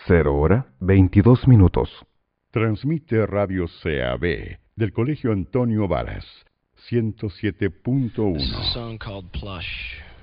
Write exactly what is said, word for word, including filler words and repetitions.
Cero hora, veintidós minutos. Transmite Radio C A B del Colegio Antonio Varas, ciento siete punto uno. This is a song called Plush.